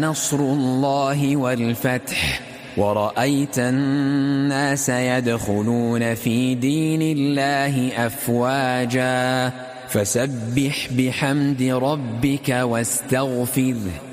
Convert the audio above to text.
نصر الله والفتح ورأيت الناس يدخلون في دين الله أفواجا فسبح بحمد ربك واستغفره